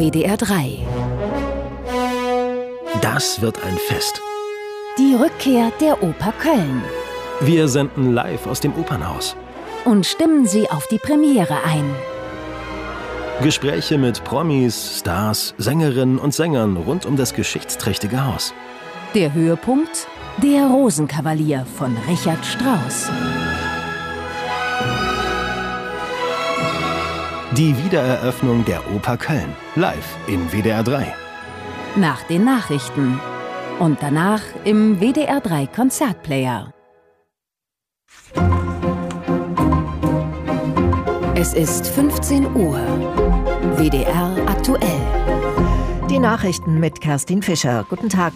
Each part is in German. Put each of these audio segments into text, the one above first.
WDR 3. Das wird ein Fest. Die Rückkehr der Oper Köln. Wir senden live aus dem Opernhaus. Und stimmen Sie auf die Premiere ein. Gespräche mit Promis, Stars, Sängerinnen und Sängern rund um das geschichtsträchtige Haus. Der Höhepunkt: Der Rosenkavalier von Richard Strauss. Die Wiedereröffnung der Oper Köln. Live in WDR 3. Nach den Nachrichten. Und danach im WDR 3 Konzertplayer. Es ist 15 Uhr. WDR aktuell. Die Nachrichten mit Kerstin Fischer. Guten Tag.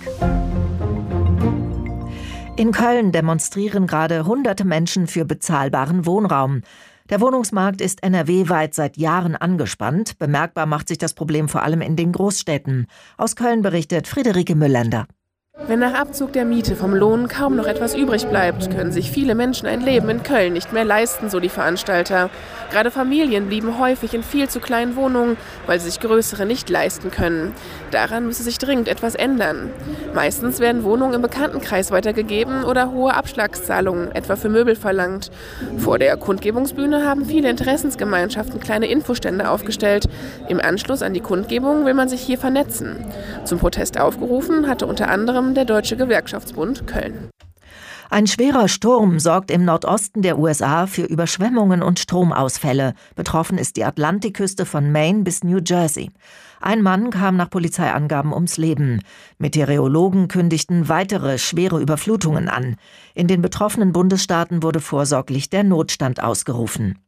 In Köln demonstrieren gerade hunderte Menschen für bezahlbaren Wohnraum. Der Wohnungsmarkt ist NRW-weit seit Jahren angespannt. Bemerkbar macht sich das Problem vor allem in den Großstädten. Aus Köln berichtet Friederike Müllender. Wenn nach Abzug der Miete vom Lohn kaum noch etwas übrig bleibt, können sich viele Menschen ein Leben in Köln nicht mehr leisten, so die Veranstalter. Gerade Familien blieben häufig in viel zu kleinen Wohnungen, weil sie sich größere nicht leisten können. Daran müsse sich dringend etwas ändern. Meistens werden Wohnungen im Bekanntenkreis weitergegeben oder hohe Abschlagszahlungen, etwa für Möbel, verlangt. Vor der Kundgebungsbühne haben viele Interessensgemeinschaften kleine Infostände aufgestellt. Im Anschluss an die Kundgebung will man sich hier vernetzen. Zum Protest aufgerufen hatte unter anderem der Deutsche Gewerkschaftsbund Köln. Ein schwerer Sturm sorgt im Nordosten der USA für Überschwemmungen und Stromausfälle. Betroffen ist die Atlantikküste von Maine bis New Jersey. Ein Mann kam nach Polizeiangaben ums Leben. Meteorologen kündigten weitere schwere Überflutungen an. In den betroffenen Bundesstaaten wurde vorsorglich der Notstand ausgerufen.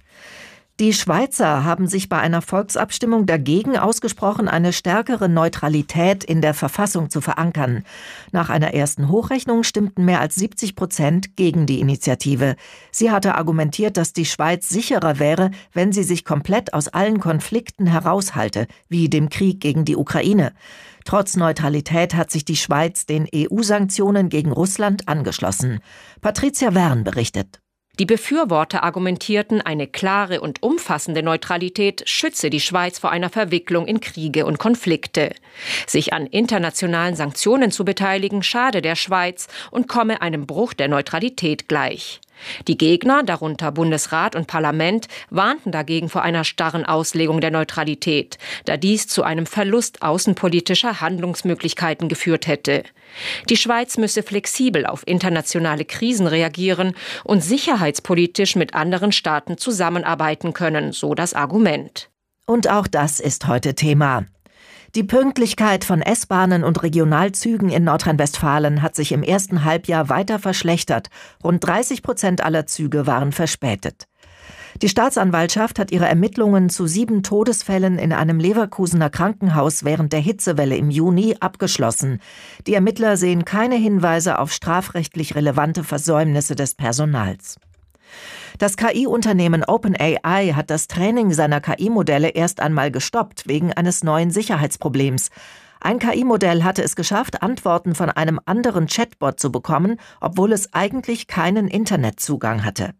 Die Schweizer haben sich bei einer Volksabstimmung dagegen ausgesprochen, eine stärkere Neutralität in der Verfassung zu verankern. Nach einer ersten Hochrechnung stimmten mehr als 70% gegen die Initiative. Sie hatte argumentiert, dass die Schweiz sicherer wäre, wenn sie sich komplett aus allen Konflikten heraushalte, wie dem Krieg gegen die Ukraine. Trotz Neutralität hat sich die Schweiz den EU-Sanktionen gegen Russland angeschlossen. Patricia Wern berichtet. Die Befürworter argumentierten, eine klare und umfassende Neutralität schütze die Schweiz vor einer Verwicklung in Kriege und Konflikte. Sich an internationalen Sanktionen zu beteiligen, schade der Schweiz und komme einem Bruch der Neutralität gleich. Die Gegner, darunter Bundesrat und Parlament, warnten dagegen vor einer starren Auslegung der Neutralität, da dies zu einem Verlust außenpolitischer Handlungsmöglichkeiten geführt hätte. Die Schweiz müsse flexibel auf internationale Krisen reagieren und sicherheitspolitisch mit anderen Staaten zusammenarbeiten können, so das Argument. Und auch das ist heute Thema. Die Pünktlichkeit von S-Bahnen und Regionalzügen in Nordrhein-Westfalen hat sich im ersten Halbjahr weiter verschlechtert. Rund 30% aller Züge waren verspätet. Die Staatsanwaltschaft hat ihre Ermittlungen zu 7 Todesfällen in einem Leverkusener Krankenhaus während der Hitzewelle im Juni abgeschlossen. Die Ermittler sehen keine Hinweise auf strafrechtlich relevante Versäumnisse des Personals. Das KI-Unternehmen OpenAI hat das Training seiner KI-Modelle erst einmal gestoppt, wegen eines neuen Sicherheitsproblems. Ein KI-Modell hatte es geschafft, Antworten von einem anderen Chatbot zu bekommen, obwohl es eigentlich keinen Internetzugang hatte.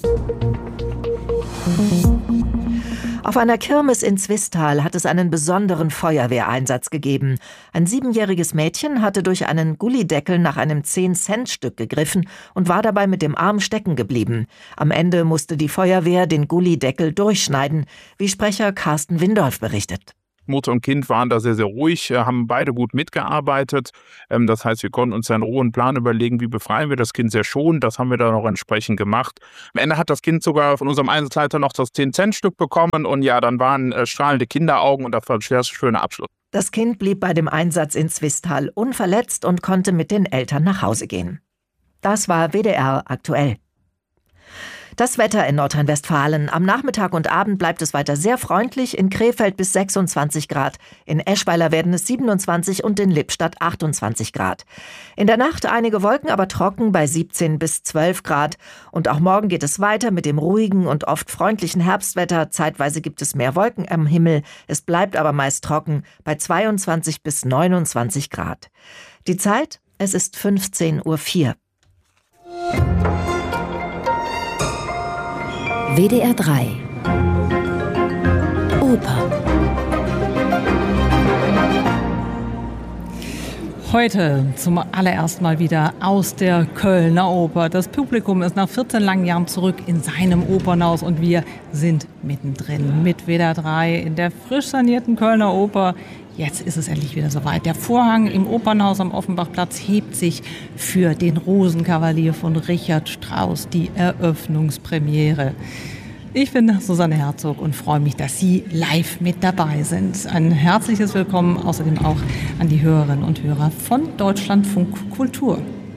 Auf einer Kirmes in Zwistal hat es einen besonderen Feuerwehreinsatz gegeben. Ein 7-jähriges Mädchen hatte durch einen Gullideckel nach einem 10-Cent-Stück gegriffen und war dabei mit dem Arm stecken geblieben. Am Ende musste die Feuerwehr den Gullideckel durchschneiden, wie Sprecher Carsten Windolf berichtet. Mutter und Kind waren da sehr, sehr ruhig, haben beide gut mitgearbeitet. Das heißt, wir konnten uns einen rohen Plan überlegen, wie befreien wir das Kind sehr schonend. Das haben wir dann auch entsprechend gemacht. Am Ende hat das Kind sogar von unserem Einsatzleiter noch das 10-Cent-Stück bekommen. Und ja, dann waren strahlende Kinderaugen und das war ein sehr schöner Abschluss. Das Kind blieb bei dem Einsatz in Zwistal unverletzt und konnte mit den Eltern nach Hause gehen. Das war WDR aktuell. Das Wetter in Nordrhein-Westfalen. Am Nachmittag und Abend bleibt es weiter sehr freundlich, in Krefeld bis 26 Grad. In Eschweiler werden es 27 und in Lippstadt 28 Grad. In der Nacht einige Wolken, aber trocken bei 17 bis 12 Grad. Und auch morgen geht es weiter mit dem ruhigen und oft freundlichen Herbstwetter. Zeitweise gibt es mehr Wolken am Himmel. Es bleibt aber meist trocken bei 22 bis 29 Grad. Die Zeit? Es ist 15:04 Uhr. WDR 3 Oper. Heute zum allerersten Mal wieder aus der Kölner Oper. Das Publikum ist nach 14 langen Jahren zurück in seinem Opernhaus und wir sind mittendrin mit WDR 3 in der frisch sanierten Kölner Oper. Jetzt ist es endlich wieder soweit. Der Vorhang im Opernhaus am Offenbachplatz hebt sich für den Rosenkavalier von Richard Strauss, die Eröffnungspremiere. Ich bin Susanne Herzog und freue mich, dass Sie live mit dabei sind. Ein herzliches Willkommen außerdem auch an die Hörerinnen und Hörer von Deutschlandfunk Kultur.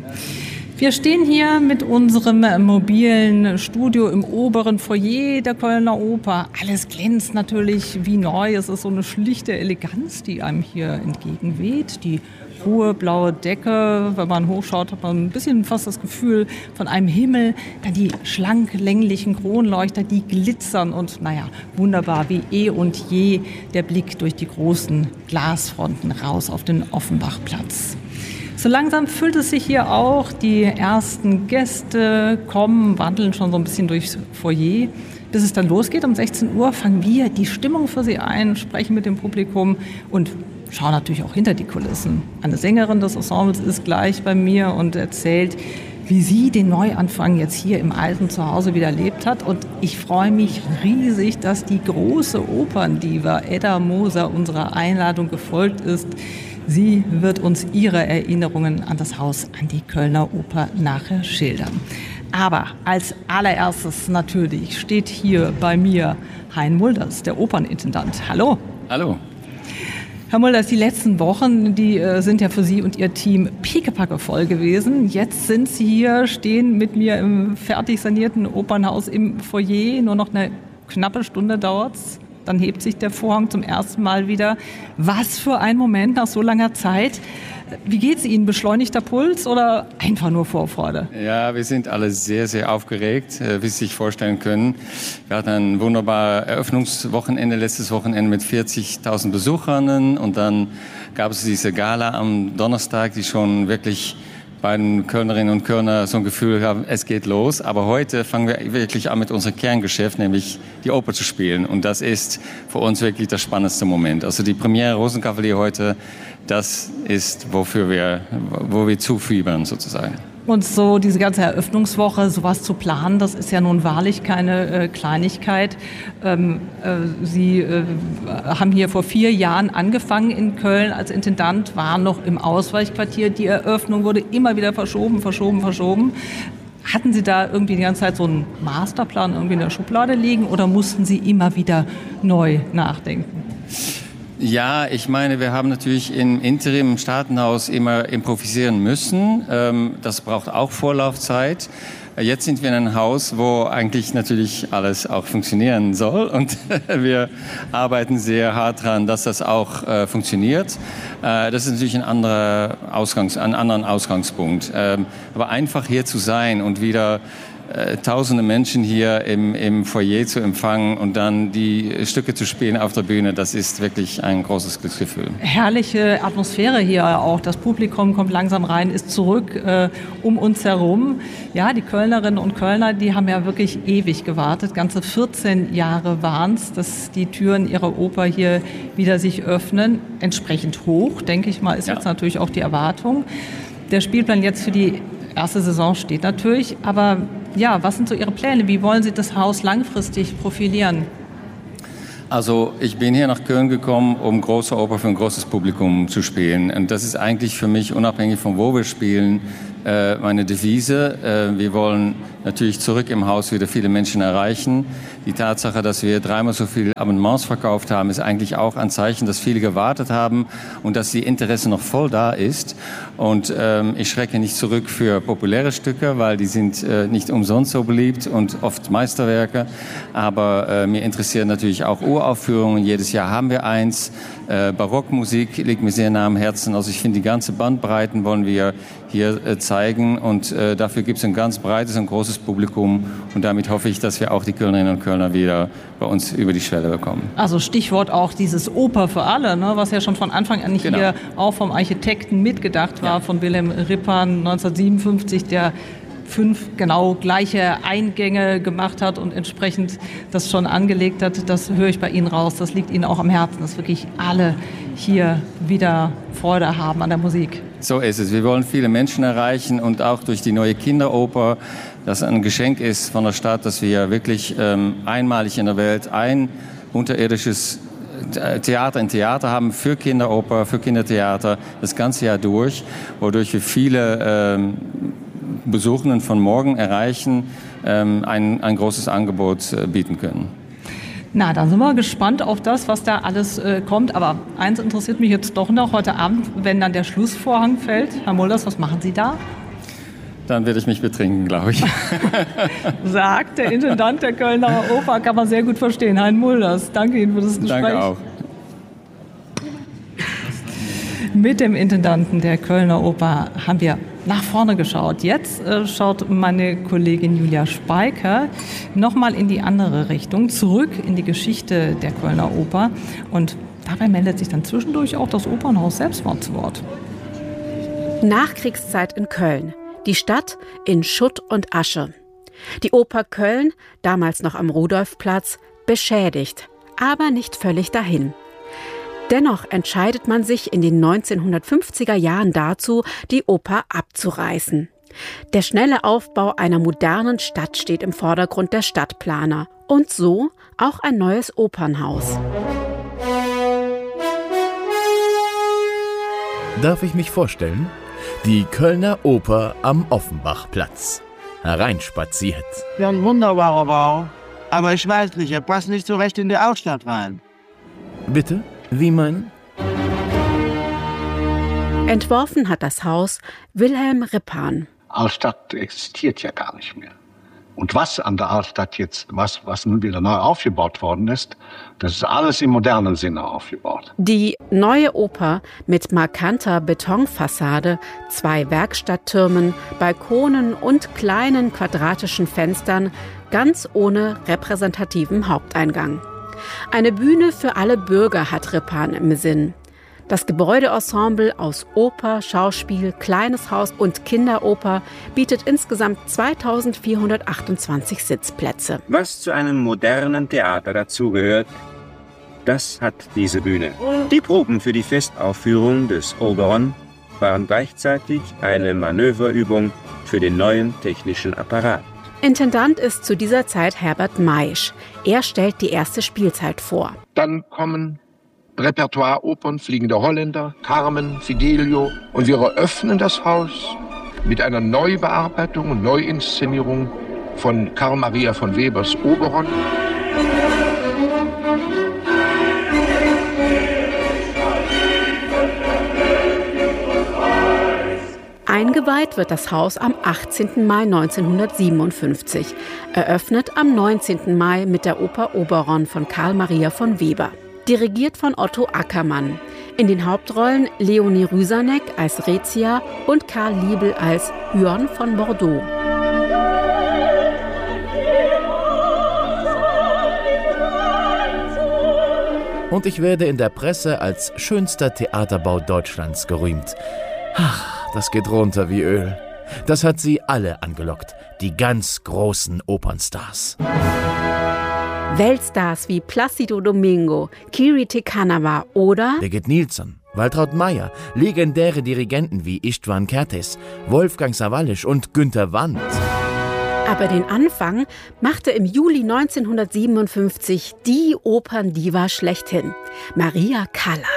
Wir stehen hier mit unserem mobilen Studio im oberen Foyer der Kölner Oper. Alles glänzt natürlich wie neu. Es ist so eine schlichte Eleganz, die einem hier entgegenweht. Die hohe blaue Decke, wenn man hochschaut, hat man ein bisschen fast das Gefühl von einem Himmel. Dann die schlank länglichen Kronleuchter, die glitzern und wunderbar wie eh und je der Blick durch die großen Glasfronten raus auf den Offenbachplatz. So langsam füllt es sich hier auch. Die ersten Gäste kommen, wandeln schon so ein bisschen durchs Foyer. Bis es dann losgeht, um 16 Uhr fangen wir die Stimmung für Sie ein, sprechen mit dem Publikum und schauen natürlich auch hinter die Kulissen. Eine Sängerin des Ensembles ist gleich bei mir und erzählt, wie sie den Neuanfang jetzt hier im alten Zuhause wieder erlebt hat. Und ich freue mich riesig, dass die große Operndiva Edda Moser unserer Einladung gefolgt ist. Sie wird uns ihre Erinnerungen an das Haus, an die Kölner Oper nachher schildern. Aber als allererstes natürlich steht hier bei mir Hein Mulders, der Opernintendant. Hallo. Hallo. Herr Mulders, die letzten Wochen, die sind ja für Sie und Ihr Team pickepacke voll gewesen. Jetzt sind Sie hier, stehen mit mir im fertig sanierten Opernhaus im Foyer. Nur noch eine knappe Stunde dauert's. Dann hebt sich der Vorhang zum ersten Mal wieder. Was für ein Moment nach so langer Zeit. Wie geht's Ihnen? Beschleunigter Puls oder einfach nur Vorfreude? Ja, wir sind alle sehr, sehr aufgeregt, wie Sie sich vorstellen können. Wir hatten ein wunderbares Eröffnungswochenende, letztes Wochenende mit 40.000 Besuchern. Und dann gab es diese Gala am Donnerstag, die schon wirklich bei den Kölnerinnen und Kölner so ein Gefühl haben, es geht los. Aber heute fangen wir wirklich an mit unserem Kerngeschäft, nämlich die Oper zu spielen. Und das ist für uns wirklich der spannendste Moment. Also die Premiere Rosenkavalier heute, das ist, wo wir zufiebern sozusagen. Und so diese ganze Eröffnungswoche, sowas zu planen, das ist ja nun wahrlich keine Kleinigkeit. Sie haben hier vor 4 Jahren angefangen in Köln als Intendant, waren noch im Ausweichquartier. Die Eröffnung wurde immer wieder verschoben. Hatten Sie da irgendwie die ganze Zeit so einen Masterplan irgendwie in der Schublade liegen oder mussten Sie immer wieder neu nachdenken? Ja, ich meine, wir haben natürlich im Interim im Staatenhaus immer improvisieren müssen. Das braucht auch Vorlaufzeit. Jetzt sind wir in einem Haus, wo eigentlich natürlich alles auch funktionieren soll und wir arbeiten sehr hart daran, dass das auch funktioniert. Das ist natürlich ein anderer Ausgangspunkt. Aber einfach hier zu sein und wieder tausende Menschen hier im Foyer zu empfangen und dann die Stücke zu spielen auf der Bühne, das ist wirklich ein großes Glücksgefühl. Herrliche Atmosphäre hier auch. Das Publikum kommt langsam rein, ist zurück um uns herum. Ja, die Kölnerinnen und Kölner, die haben ja wirklich ewig gewartet. Ganze 14 Jahre waren es, dass die Türen ihrer Oper hier wieder sich öffnen. Entsprechend hoch, denke ich mal, ist jetzt natürlich auch die Erwartung. Der Spielplan jetzt für die erste Saison steht natürlich, aber ja, was sind so Ihre Pläne? Wie wollen Sie das Haus langfristig profilieren? Also ich bin hier nach Köln gekommen, um große Oper für ein großes Publikum zu spielen. Und das ist eigentlich für mich, unabhängig von wo wir spielen, meine Devise. Wir wollen natürlich zurück im Haus wieder viele Menschen erreichen. Die Tatsache, dass wir 3-mal so viele Abonnements verkauft haben, ist eigentlich auch ein Zeichen, dass viele gewartet haben und dass die Interesse noch voll da ist. Und ich schrecke nicht zurück für populäre Stücke, weil die sind nicht umsonst so beliebt und oft Meisterwerke. Aber mir interessieren natürlich auch Uraufführungen. Jedes Jahr haben wir eins. Barockmusik liegt mir sehr nah am Herzen. Also ich finde, die ganze Bandbreiten wollen wir hier zeigen und dafür gibt es ein ganz breites und großes Publikum und damit hoffe ich, dass wir auch die Kölnerinnen und Kölner wieder bei uns über die Schwelle bekommen. Also Stichwort auch dieses Oper für alle, ne, was ja schon von Anfang an nicht hier auch vom Architekten mitgedacht war, von Wilhelm Rippan 1957, der 5 genau gleiche Eingänge gemacht hat und entsprechend das schon angelegt hat. Das höre ich bei Ihnen raus. Das liegt Ihnen auch am Herzen, dass wirklich alle hier wieder Freude haben an der Musik. So ist es. Wir wollen viele Menschen erreichen und auch durch die neue Kinderoper, das ein Geschenk ist von der Stadt, dass wir wirklich einmalig in der Welt ein unterirdisches Theater haben für Kinderoper, für Kindertheater, das ganze Jahr durch, wodurch wir viele Besuchenden von morgen erreichen, ein großes Angebot bieten können. Na, dann sind wir gespannt auf das, was da alles kommt. Aber eins interessiert mich jetzt doch noch heute Abend, wenn dann der Schlussvorhang fällt. Herr Mulders, was machen Sie da? Dann werde ich mich betrinken, glaube ich. Sagt der Intendant der Kölner Oper, kann man sehr gut verstehen. Hein Mulders, danke Ihnen für das Gespräch. Danke auch. Mit dem Intendanten der Kölner Oper haben wir nach vorne geschaut. Jetzt schaut meine Kollegin Julia Speiker nochmal in die andere Richtung, zurück in die Geschichte der Kölner Oper. Und dabei meldet sich dann zwischendurch auch das Opernhaus selbst mal zu Wort. Nachkriegszeit in Köln. Die Stadt in Schutt und Asche. Die Oper Köln, damals noch am Rudolfplatz, beschädigt, aber nicht völlig dahin. Dennoch entscheidet man sich in den 1950er Jahren dazu, die Oper abzureißen. Der schnelle Aufbau einer modernen Stadt steht im Vordergrund der Stadtplaner. Und so auch ein neues Opernhaus. Darf ich mich vorstellen? Die Kölner Oper am Offenbachplatz. Hereinspaziert. Ja, ein wunderbarer Bau. Aber ich weiß nicht, er passt nicht so recht in die Altstadt rein. Bitte? Wie meinen? Entworfen hat das Haus Wilhelm Rippan. Altstadt existiert ja gar nicht mehr. Und was an der Altstadt jetzt, was nun wieder neu aufgebaut worden ist, das ist alles im modernen Sinne aufgebaut. Die neue Oper mit markanter Betonfassade, 2 Werkstatttürmen, Balkonen und kleinen quadratischen Fenstern, ganz ohne repräsentativen Haupteingang. Eine Bühne für alle Bürger hat Rippan im Sinn. Das Gebäudeensemble aus Oper, Schauspiel, Kleines Haus und Kinderoper bietet insgesamt 2428 Sitzplätze. Was zu einem modernen Theater dazugehört, das hat diese Bühne. Die Proben für die Festaufführung des Oberon waren gleichzeitig eine Manöverübung für den neuen technischen Apparat. Intendant ist zu dieser Zeit Herbert Maisch. Er stellt die erste Spielzeit vor. Dann kommen Repertoire-Opern, Fliegende Holländer, Carmen, Fidelio. Und wir eröffnen das Haus mit einer Neubearbeitung und Neuinszenierung von Karl Maria von Webers Oberon. Eingeweiht wird das Haus am 18. Mai 1957, eröffnet am 19. Mai mit der Oper Oberon von Karl Maria von Weber. Dirigiert von Otto Ackermann. In den Hauptrollen Leonie Rüsanek als Rezia und Karl Liebel als Huon von Bordeaux. Und ich werde in der Presse als schönster Theaterbau Deutschlands gerühmt. Ach, das geht runter wie Öl. Das hat sie alle angelockt, die ganz großen Opernstars. Weltstars wie Plácido Domingo, Kiri Te Kanawa oder Birgit Nilsson, Waltraud Meyer, legendäre Dirigenten wie István Kertész, Wolfgang Sawallisch und Günter Wandt. Aber den Anfang machte im Juli 1957 die Operndiva schlechthin, Maria Callas.